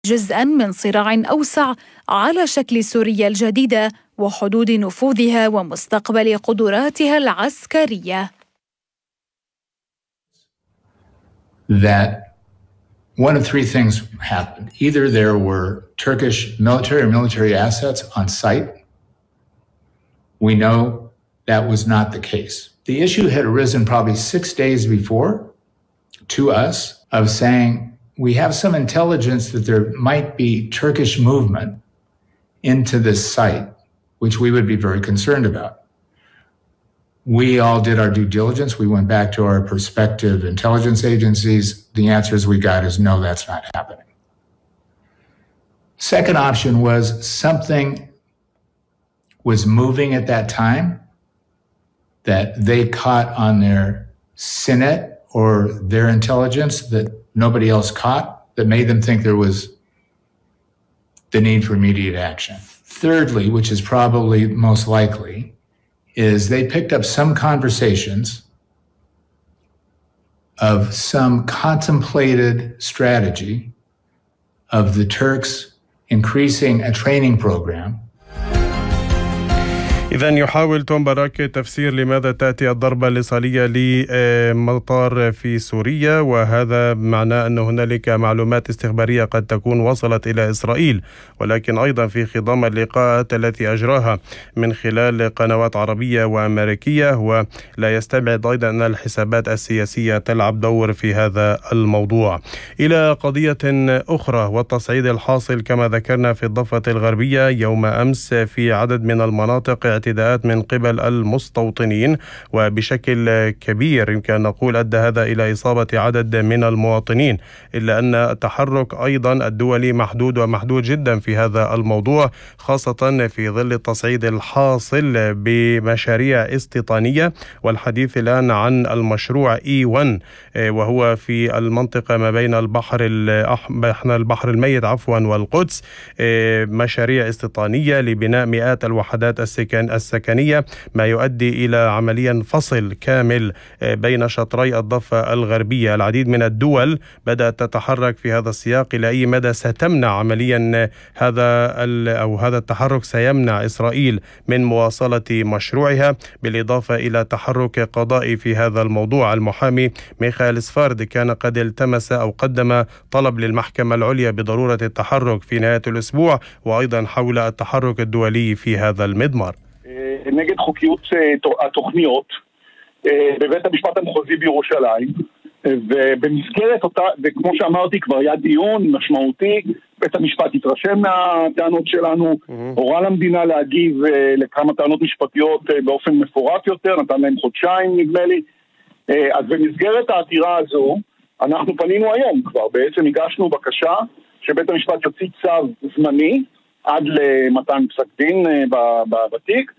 جزءاً من صراع أوسع على شكل سوريا الجديدة وحدود نفوذها ومستقبل قدراتها العسكرية. That one of three things happened. Either there were Turkish military assets on site. We know that was not the case. The issue had arisen probably 6 days before to us of saying we have some intelligence that there might be Turkish movement into this site, which we would be very concerned about. We all did our due diligence. We went back to our prospective intelligence agencies. The answers we got is no, that's not happening. Second option was something was moving at that time that they caught on their Sinet or their intelligence that nobody else caught, that made them think there was the need for immediate action. Thirdly, which is probably most likely, is they picked up some conversations of some contemplated strategy of the Turks increasing a training program. إذن يحاول توم باراك تفسير لماذا تأتي الضربة الإسرائيلية لمطار في سوريا، وهذا معناه أن هنالك معلومات استخبارية قد تكون وصلت إلى إسرائيل، ولكن أيضا في خضم اللقاءات التي أجراها من خلال قنوات عربية وأمريكية، ولا يستبعد أيضا أن الحسابات السياسية تلعب دور في هذا الموضوع. إلى قضية أخرى والتصعيد الحاصل كما ذكرنا في الضفة الغربية يوم أمس في عدد من المناطق، اعتداءات من قبل المستوطنين وبشكل كبير يمكن أن نقول أدى هذا إلى إصابة عدد من المواطنين، إلا أن التحرك أيضا الدولي محدود ومحدود جدا في هذا الموضوع، خاصة في ظل التصعيد الحاصل بمشاريع استيطانية. والحديث الآن عن المشروع E1 وهو في المنطقة ما بين البحر الميت والقدس، مشاريع استيطانية لبناء مئات الوحدات السكنية، ما يؤدي إلى عمليا فصل كامل بين شطري الضفة الغربية. العديد من الدول بدأت تتحرك في هذا السياق. إلى أي مدى ستمنع عمليا هذا التحرك سيمنع إسرائيل من مواصلة مشروعها، بالإضافة إلى تحرك قضائي في هذا الموضوع؟ المحامي ميخائيل سفارد كان قد التمس أو قدم طلب للمحكمة العليا بضرورة التحرك في نهاية الأسبوع، وأيضا حول التحرك الدولي في هذا المضمار. נגד חוקיות התוכניות בבית המשפט המחוזי בירושלים, ובמסגרת אותה, וכמו שאמרתי כבר היה דיון משמעותי, בית המשפט התרשם מהטענות שלנו, הורה למדינה להגיב לכמה טענות משפטיות באופן מפורט יותר, נתן להם חודשיים נדמה לי. אז במסגרת העתירה הזו אנחנו פנינו היום כבר, בעצם הגשנו בקשה שבית המשפט יוציא צו זמני עד למתן פסק דין בתיק,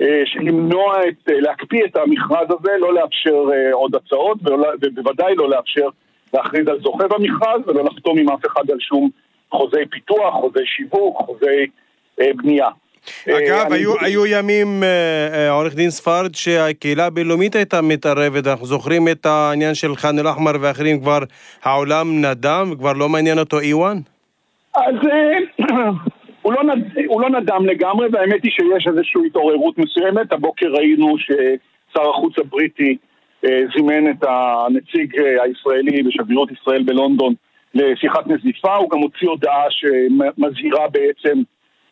להקפיא את המכרז הזה, לא לאפשר עוד הצעות, ובוודאי לא לאפשר להכריז על זוכה במכרז, ולא לחתום עם אף אחד על שום חוזי פיתוח, חוזי שיווק, חוזי בנייה. אגב, היו ימים, עורך דין ספרד, שהקהילה הבינלאומית הייתה מתערבת. אנחנו זוכרים את העניין של ח'אן אל-אחמר ואחרים, כבר העולם נדם, כבר לא מעניין אותו E1? אז הוא לא נדם לגמרי, והאמת היא שיש איזושהי התעוררות מסוימת. הבוקר ראינו ששר החוץ הבריטי זימן את הנציג הישראלי בשגרירות ישראל בלונדון לשיחת נזיפה. הוא גם הוציא הודעה שמזהירה בעצם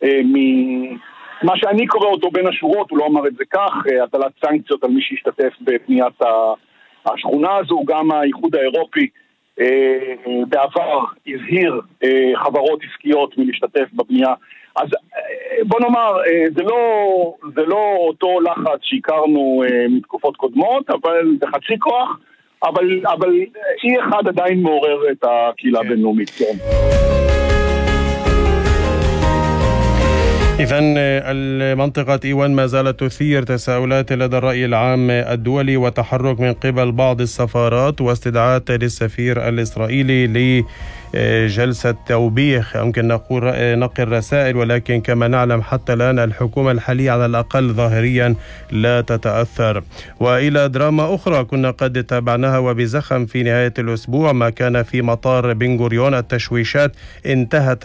מה שאני קורא אותו בין השורות, הוא לא אמר את זה כך, הטלת סנקציות על מי שהשתתף בבניית השכונה הזו. גם האיחוד האירופי בעבר הזהיר חברות עסקיות מלהשתתף בבנייה. אז בוא נאמר, זה לא אותו לחץ שהכרנו מתקופות קודמות, אבל בחצי כוח, אבל E1 עדיין מעורר את הקהילה הבינלאומית. כן. إذن المنطقة إيوان ما زالت تثير تساؤلات لدى الرأي العام الدولي، وتحرك من قبل بعض السفارات واستدعاء للسفير الإسرائيلي لجلسة توبيخ، يمكن نقول نقل رسائل، ولكن كما نعلم حتى الآن الحكومة الحالية على الأقل ظاهريا لا تتأثر. وإلى دراما أخرى كنا قد تابعناها وبزخم في نهاية الأسبوع، ما كان في مطار بن غوريون، التشويشات انتهت